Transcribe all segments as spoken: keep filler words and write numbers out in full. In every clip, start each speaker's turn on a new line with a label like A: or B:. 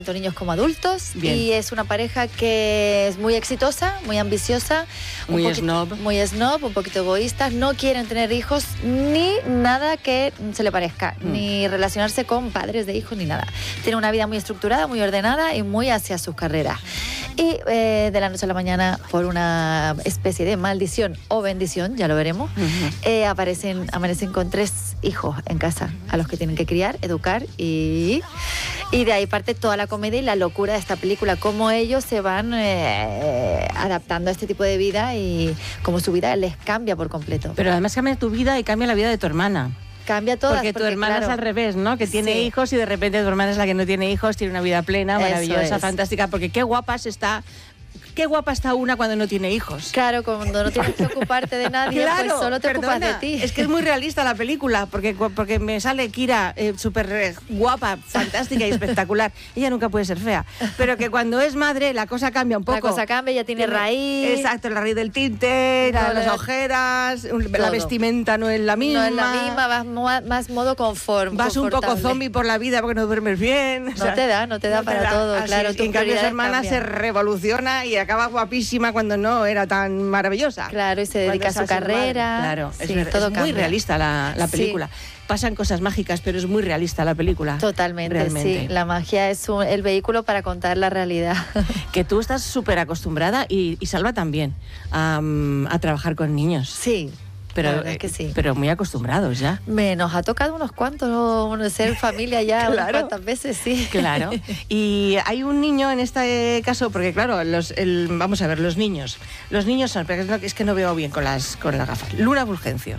A: tanto niños como adultos.
B: Bien.
A: Y es una pareja que es muy exitosa, muy ambiciosa,
B: muy
A: un
B: snob,
A: muy snob, un poquito egoístas, no quieren tener hijos ni nada que se le parezca, mm. ni relacionarse con padres de hijos ni nada. Tienen una vida muy estructurada, muy ordenada y muy hacia sus carreras. Y eh, de la noche a la mañana, por una especie de maldición o bendición, ya lo veremos, uh-huh. eh, aparecen, amanecen con tres hijos en casa, a los que tienen que criar, educar y, y de ahí parte toda la comedia y la locura de esta película, cómo ellos se van eh, adaptando a este tipo de vida y cómo su vida les cambia por completo.
B: Pero además cambia tu vida y cambia la vida de tu hermana.
A: Cambia todas.
B: Porque tu
A: porque,
B: hermana
A: claro,
B: es al revés, ¿no? Que tiene
A: sí.
B: hijos y de repente tu hermana es la que no tiene hijos, tiene una vida plena, maravillosa,
A: es.
B: fantástica, porque qué guapa se está... Qué guapa está una cuando no tiene hijos.
A: Claro, cuando no tienes que ocuparte de nadie,
B: claro,
A: pues solo te
B: perdona,
A: ocupas de ti.
B: Es que es muy realista la película, porque, porque me sale Kira eh, súper guapa, fantástica y espectacular. Ella nunca puede ser fea, pero que cuando es madre la cosa cambia un poco.
A: La cosa cambia, ella tiene, tiene raíz.
B: Exacto, la raíz del tinte, no, las ojeras, todo. La vestimenta no es la misma.
A: No es la misma, vas mo- más modo conform,
B: Vas un poco zombie por la vida porque no duermes bien.
A: No
B: o sea,
A: te da, no te da
B: no
A: para
B: te da.
A: todo,
B: Así
A: claro.
B: Es, y en cambio su hermana
A: cambian.
B: se revoluciona y acaba guapísima cuando no era tan maravillosa.
A: Claro, y se dedica a su carrera.
B: Claro,
A: sí,
B: es,
A: todo
B: es muy
A: cambia.
B: realista la, la película. Sí. Pasan cosas mágicas, pero es muy realista la película.
A: Totalmente,
B: realmente.
A: Sí. La magia es un, el vehículo para contar la realidad.
B: Que tú estás súper acostumbrada, y, y Salva también, a, a trabajar con niños.
A: Sí.
B: Pero,
A: es que sí.
B: pero muy acostumbrados ya.
A: Me nos ha tocado unos cuantos, ¿no? Ser familia ya claro. unas cuantas veces, sí.
B: Claro. Y hay un niño en este caso, porque claro, los, el, vamos a ver, los niños. Los niños son, pero es que no veo bien con las, con las gafas. Luna Fulgencio,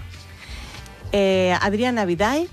B: eh, Adriana Viday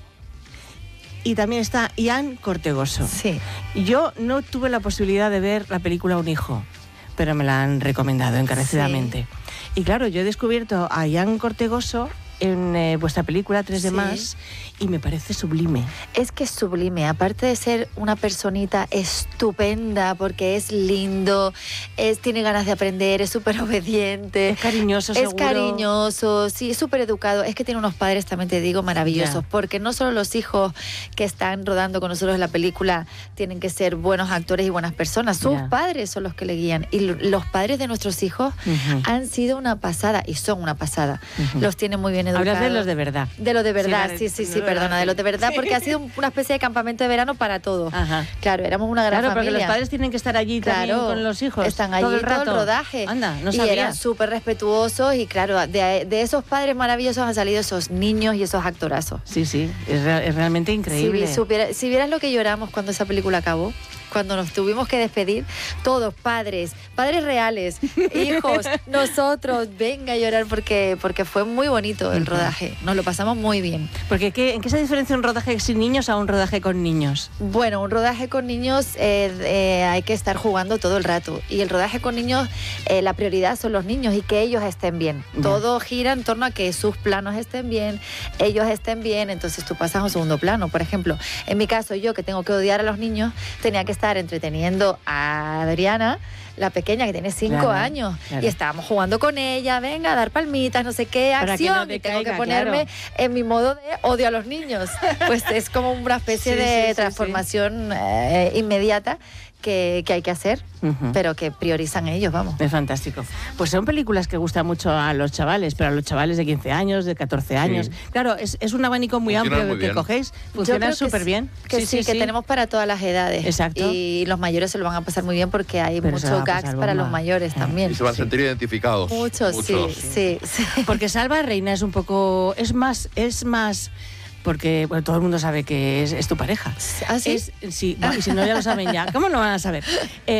B: y también está Ian Cortegoso.
A: Sí.
B: Yo no tuve la posibilidad de ver la película Un hijo, pero me la han recomendado encarecidamente. Sí. Y claro, yo he descubierto a Ian Cortegoso en eh, vuestra película tres de más y me parece sublime.
A: Es que es sublime, aparte de ser una personita estupenda porque es lindo, es, tiene ganas de aprender, es súper obediente.
B: Es cariñoso, seguro.
A: Es cariñoso, sí, es súper educado. Es que tiene unos padres, también te digo, maravillosos, yeah. porque no solo los hijos que están rodando con nosotros en la película tienen que ser buenos actores y buenas personas, sus yeah. padres son los que le guían. Y los padres de nuestros hijos uh-huh. han sido una pasada y son una pasada. Uh-huh. Los tienen muy bien educados.
B: Hablas de los de verdad.
A: De los de verdad, sí, sí, sí, sí, perdona, de los de verdad, porque ha sido una especie de campamento de verano para todos.
B: Ajá.
A: Claro, éramos una gran
B: claro,
A: familia.
B: Porque los padres tienen que estar allí
A: claro,
B: también con los hijos.
A: Están allí
B: todo el, rato.
A: todo el rodaje.
B: Anda, no
A: y
B: sabía.
A: eran súper respetuosos y claro, de, de esos padres maravillosos han salido esos niños y esos actorazos.
B: Sí, sí, es, re- es realmente increíble.
A: Si, supiera, si vieras lo que lloramos cuando esa película acabó, cuando nos tuvimos que despedir, todos, padres, padres reales, hijos, nosotros, venga a llorar porque, porque fue muy bonito el rodaje, nos lo pasamos muy bien.
B: Porque ¿qué, ¿en qué se diferencia un rodaje sin niños a un rodaje con niños?
A: Bueno, un rodaje con niños eh, eh, hay que estar jugando todo el rato y el rodaje con niños, eh, la prioridad son los niños y que ellos estén bien. Yeah. Todo gira en torno a que sus planos estén bien, ellos estén bien, entonces tú pasas a un segundo plano. Por ejemplo, en mi caso, yo que tengo que odiar a los niños, tenía que estar entreteniendo a Adriana, la pequeña que tiene cinco
B: claro,
A: años,
B: claro.
A: y estábamos jugando con ella, venga, a dar palmitas, no sé qué,
B: para
A: acción,
B: que no te
A: y tengo
B: caiga,
A: que ponerme
B: claro.
A: en mi modo de odio a los niños. Pues es como una especie
B: sí,
A: de
B: sí, sí,
A: transformación
B: sí.
A: Eh, inmediata que, que hay que hacer, uh-huh. pero que priorizan ellos, vamos.
B: Es fantástico. Pues son películas que gustan mucho a los chavales, pero a los chavales de quince años, de catorce años. Sí. Claro, es, es un abanico muy
C: Funciona
B: amplio
C: muy
B: que
C: bien.
B: cogéis. Funciona súper bien.
A: Que sí, sí, sí, que tenemos para todas las edades.
B: Exacto.
A: Y los mayores se lo van a pasar muy bien porque hay
B: pero
A: muchos gags para los mayores eh. también.
C: Y se van a sentir sí. identificados.
A: Muchos,
C: Muchos.
A: Sí, sí, sí.
B: Porque Salva Reina es un poco... Es más... Es más porque bueno, todo el mundo sabe que es, es tu pareja.
A: ¿Ah, sí?
B: Es, sí, bueno, y si no ya lo saben ya. ¿Cómo no van a saber?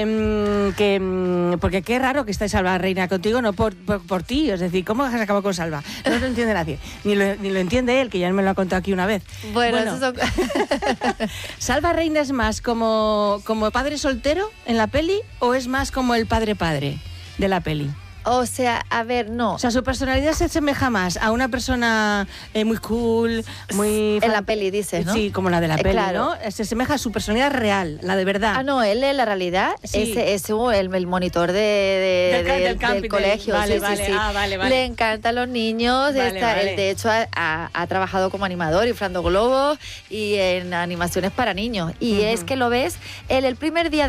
B: Eh, que, porque qué raro que esté Salva Reina contigo, no por, por, por ti. Es decir, ¿cómo has acabado con Salva? No lo entiende nadie. Ni lo, ni lo entiende él, que ya me lo ha contado aquí una vez.
A: Bueno, bueno eso son...
B: ¿Salva Reina es más como, como padre soltero en la peli o es más como el padre-padre de la peli?
A: O sea, a ver, no.
B: O sea, su personalidad se asemeja más a una persona eh, muy cool, muy...
A: En la peli dices, ¿no?
B: Sí, como la de la
A: Eh,
B: peli,
A: claro.
B: ¿no? Se asemeja a su personalidad real, la de verdad.
A: Ah, no, él en la realidad
B: Sí.
A: es, es un- el, el monitor de, de-
B: Del ca-
A: de-
B: del camping,
A: del colegio.
B: vale,
A: sí,
B: vale.
A: sí, sí.
B: Ah, vale, vale.
A: Le encantan los niños.
B: Vale,
A: está-
B: vale.
A: Él, de hecho, ha, ha- ha trabajado como animador, inflando globos y en animaciones para niños. Y
B: Ujú.
A: es que lo ves, él el primer día